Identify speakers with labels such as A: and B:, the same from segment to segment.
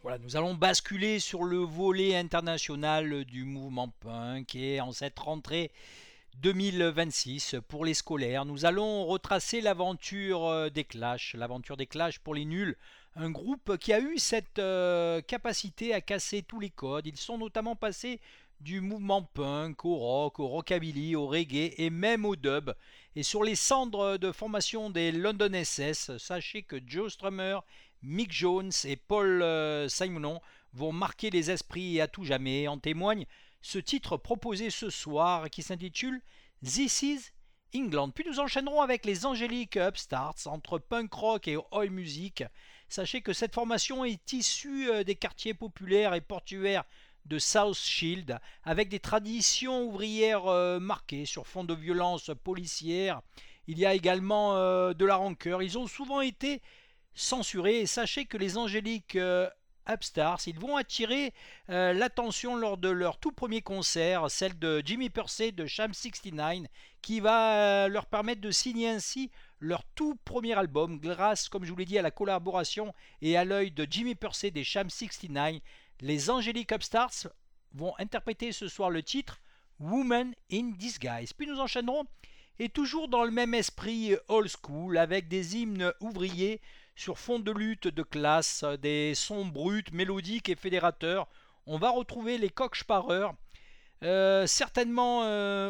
A: Voilà, nous allons basculer sur le volet international du mouvement punk et en cette rentrée 2026 pour les scolaires, nous allons retracer l'aventure des Clash pour les nuls, un groupe qui a eu cette capacité à casser tous les codes. Ils sont notamment passés du mouvement punk au rock, au rockabilly, au reggae et même au dub. Et sur les cendres de formation des London SS, sachez que Joe Strummer, Mick Jones et Paul Simonon vont marquer les esprits à tout jamais. En témoigne ce titre proposé ce soir qui s'intitule This is England. Puis nous enchaînerons avec les Angéliques Upstarts entre punk rock et oi music. Sachez que cette formation est issue des quartiers populaires et portuaires de South Shield avec des traditions ouvrières marquées sur fond de violence policière. Il y a également de la rancœur. Ils ont souvent été censurés et sachez que les Angéliques Upstars, ils vont attirer l'attention lors de leur tout premier concert, celle de Jimmy Pursey de Sham 69, qui va leur permettre de signer ainsi leur tout premier album grâce, comme je vous l'ai dit, à la collaboration et à l'œil de Jimmy Pursey des Sham 69. Les Angéliques Upstarts vont interpréter ce soir le titre Woman in Disguise. Puis nous enchaînerons et toujours dans le même esprit old school avec des hymnes ouvriers sur fond de lutte de classe, des sons bruts, mélodiques et fédérateurs. On va retrouver les Cocksparers, certainement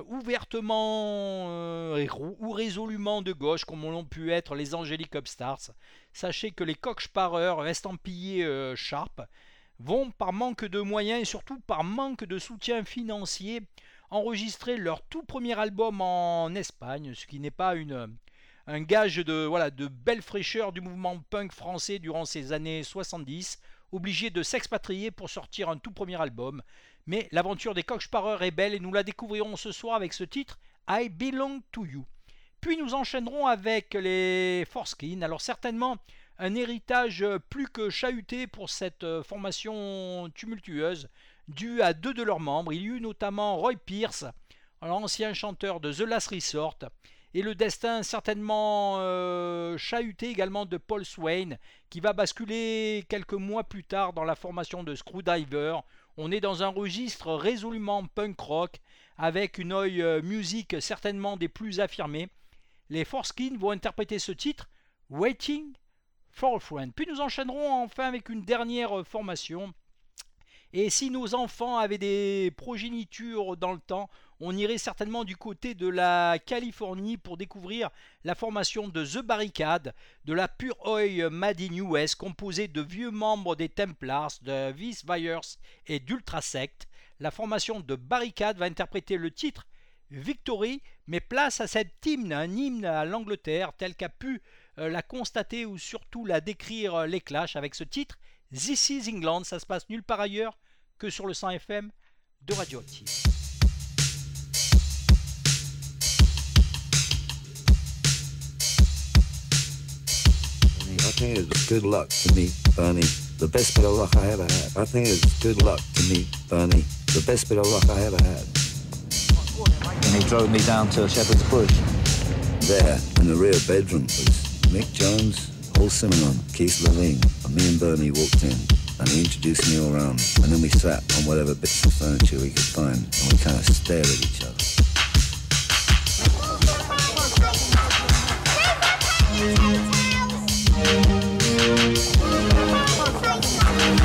A: ouvertement ou résolument de gauche, comme l'ont pu être les Angéliques Upstarts. Sachez que les Cocksparers, estampillés Sharp, vont par manque de moyens et surtout par manque de soutien financier enregistrer leur tout premier album en Espagne, ce qui n'est pas un gage de belle fraîcheur du mouvement punk français durant ces années 70, obligé de s'expatrier pour sortir un tout premier album. Mais l'aventure des Cocksparers est belle et nous la découvrirons ce soir avec ce titre I Belong to You. Puis nous enchaînerons avec les Foreskin. Alors certainement un héritage plus que chahuté pour cette formation tumultueuse, dû à deux de leurs membres. Il y eut notamment Roy Pierce, l'ancien chanteur de The Last Resort, et le destin certainement chahuté également de Paul Swain, qui va basculer quelques mois plus tard dans la formation de Screwdriver. On est dans un registre résolument punk rock, avec une oi musique certainement des plus affirmées. Les Foreskin vont interpréter ce titre, Waiting for a Friend. Puis nous enchaînerons enfin avec une dernière formation. Et si nos enfants avaient des progénitures dans le temps, on irait certainement du côté de la Californie pour découvrir la formation de The Barricade, de la pure oi Made in US, composée de vieux membres des Templars, de Vice Virus et d'Ultrasect. La formation de Barricade va interpréter le titre Victory, mais place à cet hymne, un hymne à l'Angleterre, tel qu'a pu la constater ou surtout la décrire les Clash avec ce titre This is England. Ça se passe nulle part ailleurs que sur le 100 FM de Radioactive.
B: I think it's good luck to meet Bernie. The best bit of luck I ever had. I think it's good luck to meet Bernie. The best bit of luck I ever had.
C: And he drove me down to Shepherd's Bush.
B: There, in the rear bedroom, was Mick Jones, Paul Simonon, Keith Levine, and me and Bernie walked in, and he introduced me all around, and then we sat on whatever bits of furniture we could find, and we kind of stared at each other.